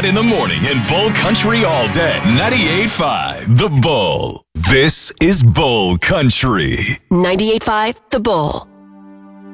in the morning and Bull Country all day. 98.5 The Bull. This is Bull Country. 98.5 The Bull.